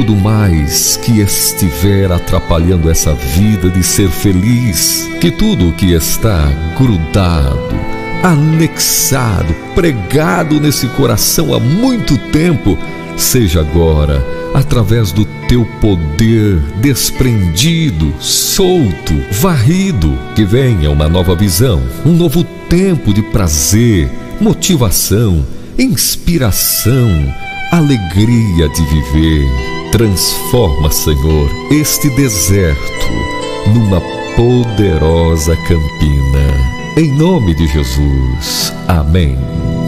tudo mais que estiver atrapalhando essa vida de ser feliz, que tudo que está grudado, anexado, pregado nesse coração há muito tempo, seja agora, através do teu poder, desprendido, solto, varrido, que venha uma nova visão, um novo tempo de prazer, motivação, inspiração, alegria de viver. Transforma, Senhor, este deserto numa poderosa campina. Em nome de Jesus. Amém.